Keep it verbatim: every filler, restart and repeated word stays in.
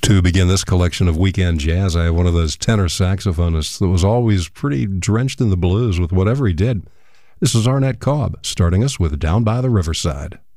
To begin this collection of weekend jazz, I have one of those tenor saxophonists that was always pretty drenched in the blues with whatever he did. This is Arnett Cobb, starting us with Down by the Riverside.